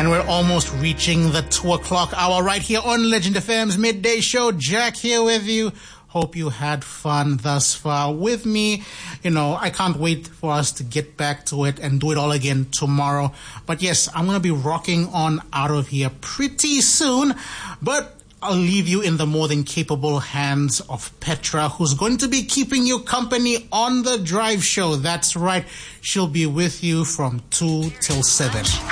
And we're almost reaching the 2 o'clock hour right here on Legend FM's Midday Show. Jack here with you. Hope you had fun thus far with me. I can't wait for us to get back to it and do it all again tomorrow. But yes, I'm going to be rocking on out of here pretty soon. But I'll leave you in the more than capable hands of Petra, who's going to be keeping you company on the drive show. That's right. She'll be with you from 2 till 7.